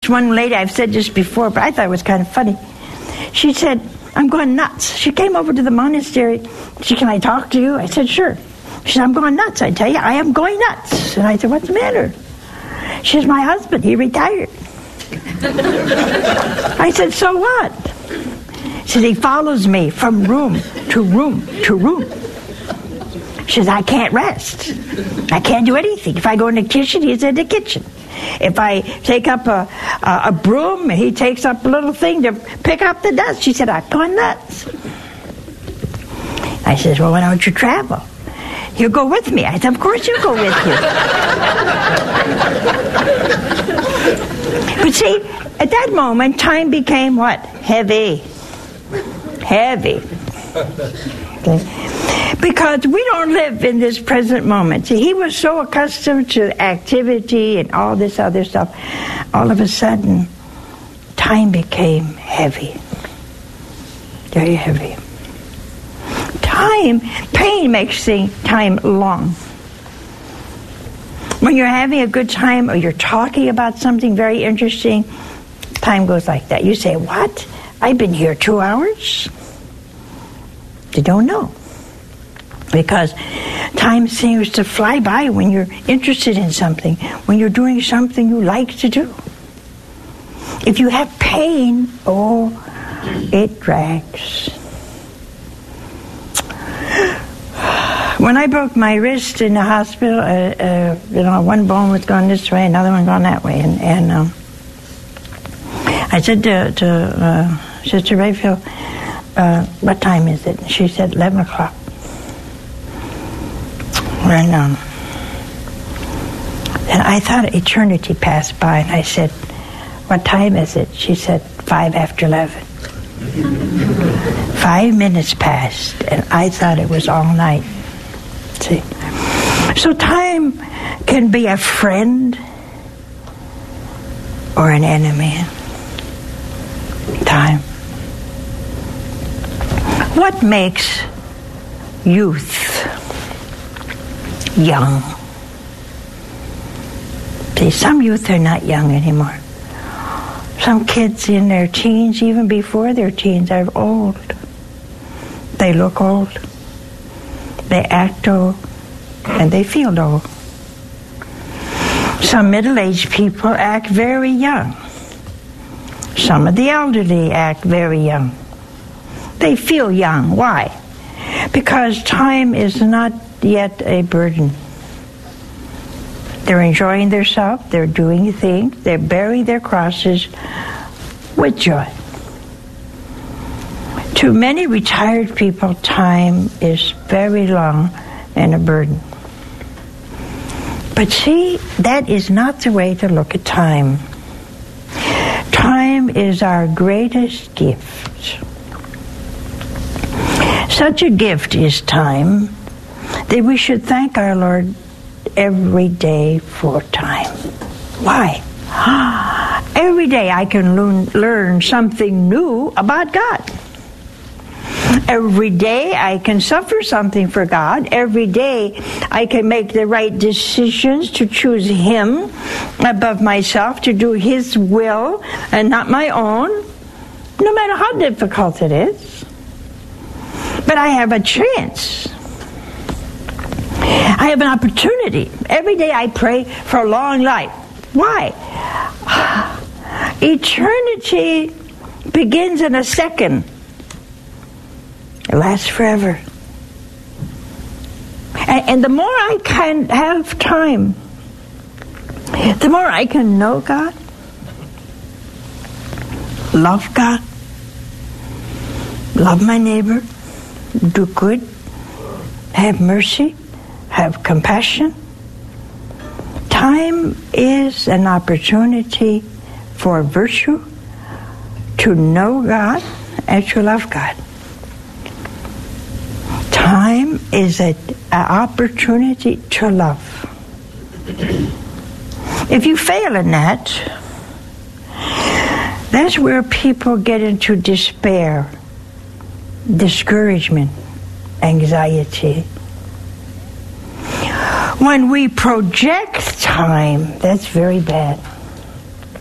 It's one lady, I've said this before, but I thought it was kind of funny. She said, I'm going nuts. She came over to the monastery. She said, can I talk to you? I said, sure. She said, I'm going nuts. I tell you, I am going nuts. And I said, what's the matter? She says, my husband, he retired. I said, so what? She said, he follows me from room to room to room. She says, I can't rest. I can't do anything. If I go in the kitchen, he's in the kitchen. If I take up a broom, he takes up a little thing to pick up the dust. She said, I'm going nuts. I said, well, why don't you travel? He'll go with me. I said, of course you'll go with you. But see, at that moment, time became what? Heavy. Heavy. Okay. Because we don't live in this present moment. See, he was so accustomed to activity and all this other stuff. All of a sudden, time became heavy. Very heavy. Pain makes time long. When you're having a good time or you're talking about something very interesting, time goes like that. You say, what? I've been here 2 hours? You don't know. Because time seems to fly by when you're interested in something, when you're doing something you like to do. If you have pain, it drags. When I broke my wrist in the hospital, one bone was going this way, another one going that way, and I said to Sister Rayfield, what time is it? And she said 11 o'clock. And I thought eternity passed by, and I said, what time is it? She said 5 after 11. 5 minutes passed, and I thought it was all night. See? So time can be a friend or an enemy. Time. What makes youth young? See, some youth are not young anymore. Some kids in their teens, even before their teens, are old. They look old. They act old. And they feel old. Some middle-aged people act very young. Some of the elderly act very young. They feel young. Why? Because time is not yet a burden. They're enjoying themselves, they're doing things, they're bearing their crosses with joy. To many retired people, time is very long and a burden. But see, that is not the way to look at time. Time is our greatest gift. Such a gift is time that we should thank our Lord every day for time. Why? Every day I can learn something new about God. Every day I can suffer something for God. Every day I can make the right decisions to choose Him above myself, to do His will and not my own, no matter how difficult it is. But I have a chance. I have an opportunity. Every day I pray for a long life. Why? Eternity begins in a second. It lasts forever. And the more I can have time, the more I can know God, love God, love my neighbor, do good, have mercy, have compassion. Time is an opportunity for virtue, to know God and to love God. Time is an opportunity to love. If you fail in that, that's where people get into despair, discouragement, anxiety. When we project time, that's very bad.